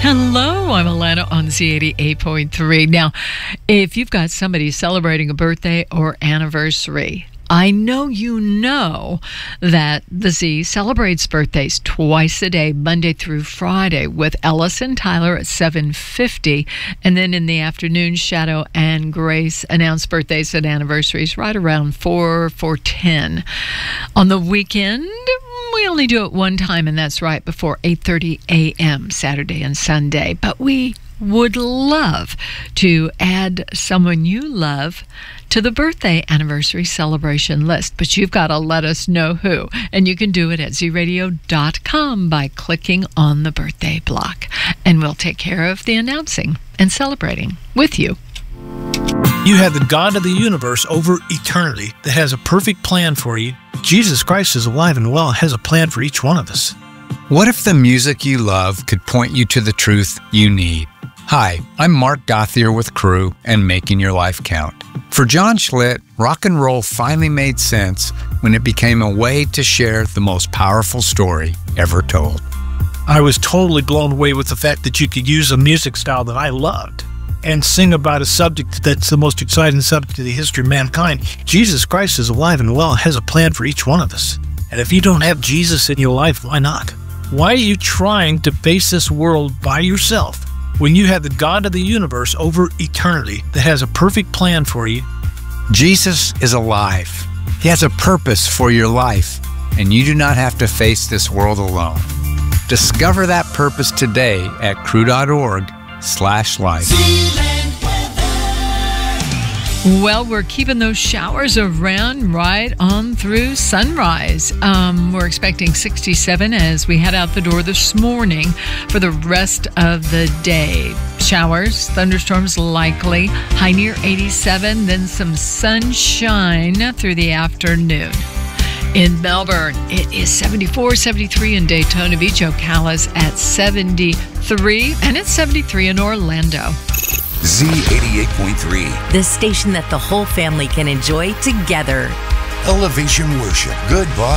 Hello, I'm Alana on Z88.3. Now, if you've got somebody celebrating a birthday or anniversary, I know you know that the Z celebrates birthdays twice a day, Monday through Friday, with Ellis and Tyler at 7:50, and then in the afternoon, Shadow and Grace announce birthdays and anniversaries right around 4:10. On the weekend, we only do it one time, and that's right before 8:30 a.m. Saturday and Sunday. But we would love to add someone you love to the birthday anniversary celebration list, but you've got to let us know who, and you can do it at zradio.com by clicking on the birthday block, and we'll take care of the announcing and celebrating with you. You have the God of the universe over eternity that has a perfect plan for you. Jesus Christ is alive and well and has a plan for each one of us. What if the music you love could point you to the truth you need? Hi, I'm Mark Gothier with Crew and Making Your Life Count. For John Schlitt, rock and roll finally made sense when it became a way to share the most powerful story ever told. I was totally blown away with the fact that you could use a music style that I loved and sing about a subject that's the most exciting subject in the history of mankind. Jesus Christ is alive and well and has a plan for each one of us. And if you don't have Jesus in your life, why not? Why are you trying to face this world by yourself when you have the God of the universe over eternity that has a perfect plan for you? Jesus is alive. He has a purpose for your life, and you do not have to face this world alone. Discover that purpose today at crew.org/life. Well, we're keeping those showers around right on through sunrise. We're expecting 67 as we head out the door this morning for the rest of the day. Showers, thunderstorms likely, high near 87, then some sunshine through the afternoon. In Melbourne, it is 74, 73 in Daytona Beach, Ocala's at 73, and it's 73 in Orlando. Z88.3. The station that the whole family can enjoy together. Elevation Worship. Goodbye.